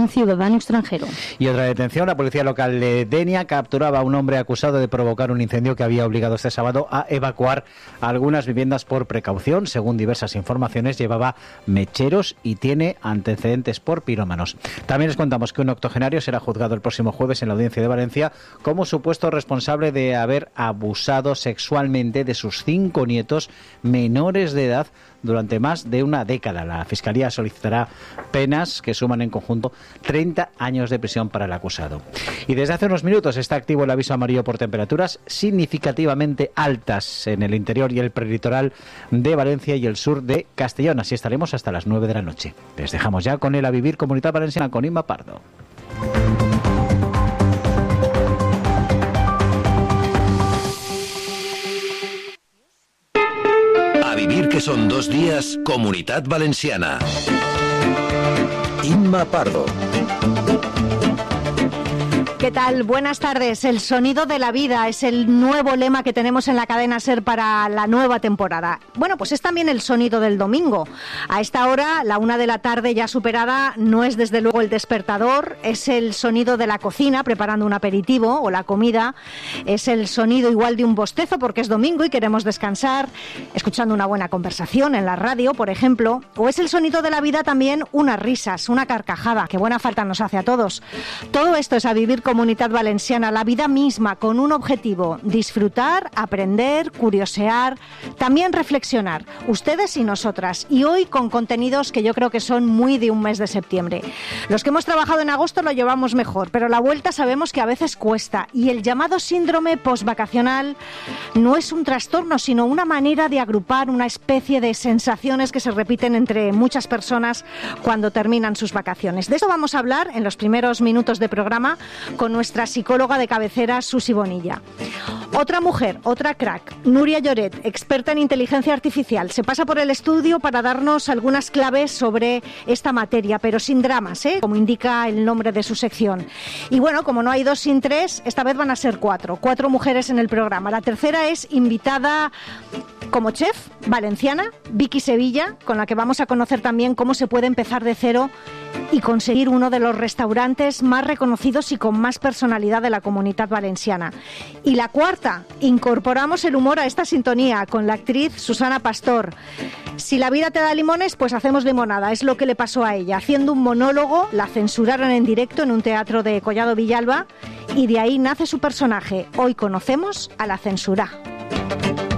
un ciudadano extranjero. Y otra detención, la policía local de Denia capturaba a un hombre acusado de provocar un incendio que había obligado este sábado a evacuar algunas viviendas por precaución. Según diversas informaciones, llevaba mecheros y tiene antecedentes por pirómanos. También les contamos que un octogenario será juzgado el próximo jueves en la Audiencia de Valencia como supuesto responsable de haber abusado sexualmente de sus 5 nietos menores de edad durante más de una década. La Fiscalía solicitará penas que suman en conjunto 30 años de prisión para el acusado. Y desde hace unos minutos está activo el aviso amarillo por temperaturas significativamente altas en el interior y el prelitoral de Valencia y el sur de Castellón. Así estaremos hasta las 9 de la noche. Les dejamos ya con el A Vivir Comunidad Valenciana con Inma Pardo. Vivir, que son 2 días, Comunitat Valenciana. Inma Pardo. ¿Qué tal? Buenas tardes. El sonido de la vida es el nuevo lema que tenemos en la cadena SER para la nueva temporada. Bueno, pues es también el sonido del domingo. A esta hora, la 1 de la tarde ya superada, no es desde luego el despertador, es el sonido de la cocina preparando un aperitivo o la comida, es el sonido igual de un bostezo porque es domingo y queremos descansar, escuchando una buena conversación en la radio, por ejemplo, o es el sonido de la vida también unas risas, una carcajada, que buena falta nos hace a todos. Todo esto es A Vivir Comunitat Valenciana, la vida misma con un objetivo: disfrutar, aprender, curiosear, también reflexionar, ustedes y nosotras, y hoy con contenidos que yo creo que son muy de un mes de septiembre. Los que hemos trabajado en agosto lo llevamos mejor, pero la vuelta sabemos que a veces cuesta, y el llamado síndrome postvacacional no es un trastorno, sino una manera de agrupar una especie de sensaciones que se repiten entre muchas personas cuando terminan sus vacaciones. De eso vamos a hablar en los primeros minutos de programa con nuestra psicóloga de cabecera, Susi Bonilla. Otra mujer, otra crack, Núria Lloret, experta en inteligencia artificial, se pasa por el estudio para darnos algunas claves sobre esta materia, pero sin dramas, como indica el nombre de su sección. Y bueno, como no hay 2 sin 3, esta vez van a ser 4 mujeres en el programa. La tercera es invitada como chef valenciana, Vicky Sevilla, con la que vamos a conocer también cómo se puede empezar de cero y conseguir uno de los restaurantes más reconocidos y con más personalidad de la Comunitat Valenciana. Y la cuarta, incorporamos el humor a esta sintonía con la actriz Susana Pastor. Si la vida te da limones, pues hacemos limonada. Es lo que le pasó a ella. Haciendo un monólogo, la censuraron en directo en un teatro de Collado Villalba y de ahí nace su personaje. Hoy conocemos a la censura.